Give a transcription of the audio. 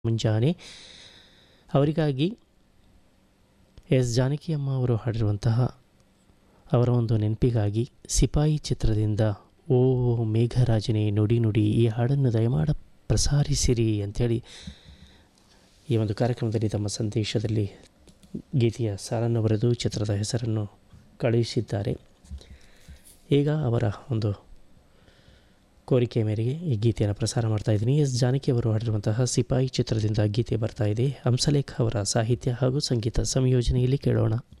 ಮುಂಜಾನೆ ಅವರಿಗಾಗಿ ಎಸ್ ಜಾನಕಿಯಮ್ಮ ಅವರು ಹಾಡಿರುವಂತಹ ಅವರ ಒಂದು ನೆನಪಿಗಾಗಿ ಸಿಪಾಯಿ ಚಿತ್ರದಿಂದ ಓ ಮೇಘರಾಜನೇ ನುಡಿ ನುಡಿ ಈ ಹಾಡನ್ನು ದಯಮಾಡ ಪ್ರಸಾರಿಸಿರಿ ಅಂಥೇಳಿ ಈ ಒಂದು ಕಾರ್ಯಕ್ರಮದಲ್ಲಿ ತಮ್ಮ ಸಂದೇಶದಲ್ಲಿ ಗೀತೆಯ ಸಾಲನ್ನು ಬರೆದು ಚಿತ್ರದ ಹೆಸರನ್ನು ಕಳುಹಿಸಿದ್ದಾರೆ. ಈಗ ಅವರ ಒಂದು ಕೋರಿಕೆ ಮೇರೆಗೆ ಈ ಗೀತೆಯನ್ನು ಪ್ರಸಾರ ಮಾಡ್ತಾ ಇದ್ದೀನಿ. ಎಸ್ ಜಾನಕಿ ಅವರು ಹಾಡಿರುವಂತಹ ಸಿಪಾಯಿ ಚಿತ್ರದಿಂದ ಗೀತೆ ಬರ್ತಾ ಇದೆ. ಹಂಸಲೇಖ ಅವರ ಸಾಹಿತ್ಯ ಹಾಗೂ ಸಂಗೀತ ಸಂಯೋಜನೆಯಲ್ಲಿ ಕೇಳೋಣ.